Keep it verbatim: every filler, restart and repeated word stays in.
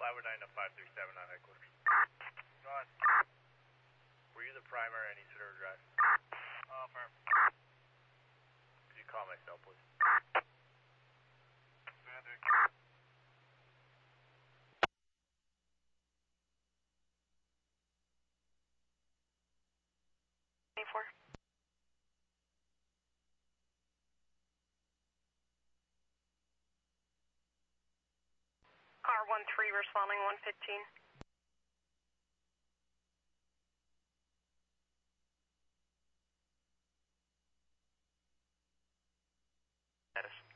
five oh nine to five three seven on headquarters. Go ahead. Were you the primary? I need to address. Uh, firm. Could you call my cell, please? Commander. twenty-four. Car one three responding one fifteen. Status.